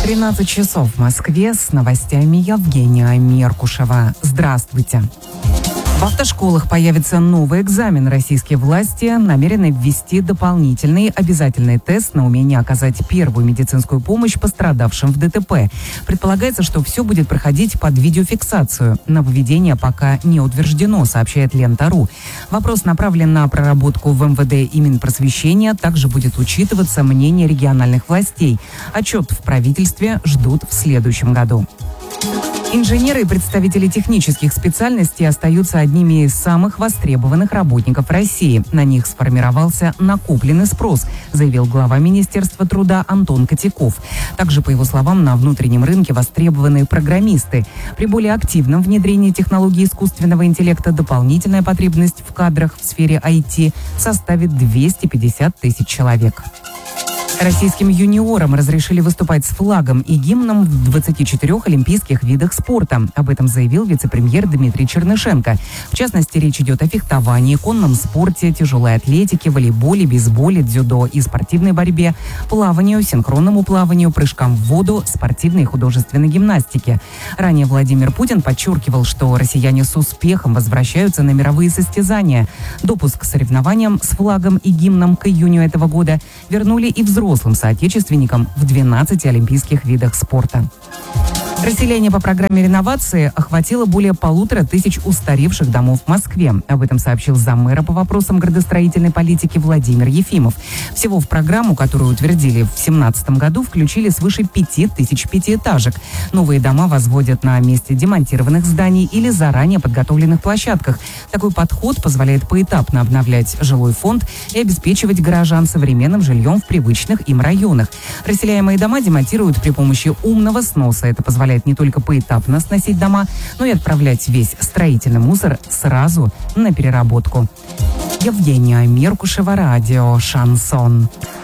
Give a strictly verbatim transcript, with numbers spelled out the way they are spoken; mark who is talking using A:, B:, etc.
A: тринадцать часов в Москве. С новостями Евгения Меркушева. Здравствуйте. В автошколах появится новый экзамен. Российские власти намерены ввести дополнительный обязательный тест на умение оказать первую медицинскую помощь пострадавшим в ДТП. Предполагается, что все будет проходить под видеофиксацию. Нововведение пока не утверждено, сообщает Лента.ру. Вопрос направлен на проработку в эм вэ дэ и Минпросвещения. Также будет учитываться мнение региональных властей. Отчет в правительстве ждут в следующем году. Инженеры и представители технических специальностей остаются одними из самых востребованных работников России. На них сформировался накопленный спрос, заявил глава Министерства труда Антон Котяков. Также, по его словам, на внутреннем рынке востребованы программисты. При более активном внедрении технологий искусственного интеллекта дополнительная потребность в кадрах в сфере ай ти составит двести пятьдесят тысяч человек. Российским юниорам разрешили выступать с флагом и гимном в двадцати четырёх олимпийских видах спорта. Об этом заявил вице-премьер Дмитрий Чернышенко. В частности, речь идет о фехтовании, конном спорте, тяжелой атлетике, волейболе, бейсболе, дзюдо и спортивной борьбе, плаванию, синхронному плаванию, прыжкам в воду, спортивной и художественной гимнастике. Ранее Владимир Путин подчеркивал, что россияне с успехом возвращаются на мировые состязания. Допуск к соревнованиям с флагом и гимном к июню этого года вернули и взрослые взрослым соотечественникам в двенадцати олимпийских видах спорта. Расселение по программе реновации охватило более полутора тысяч устаревших домов в Москве. Об этом сообщил заммэра по вопросам градостроительной политики Владимир Ефимов. Всего в программу, которую утвердили в две тысячи семнадцатом году, включили свыше пяти тысяч пятиэтажек. Новые дома возводят на месте демонтированных зданий или заранее подготовленных площадках. Такой подход позволяет поэтапно обновлять жилой фонд и обеспечивать горожан современным жильем в привычных им районах. Расселяемые дома демонтируют при помощи умного сноса. Это позволяет не только поэтапно сносить дома, но и отправлять весь строительный мусор сразу на переработку. Евгения Меркушева, радио «Шансон».